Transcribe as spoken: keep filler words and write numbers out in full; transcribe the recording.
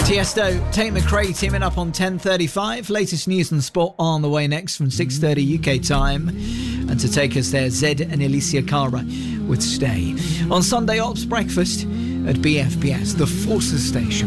Tiesto, Tate McRae teaming up on ten thirty-five. Latest news and sport on the way next from six thirty U K time. And to take us there, Zed and Alicia Cara with Stay. On Sunday Ops Breakfast at B F B S, the Forces Station.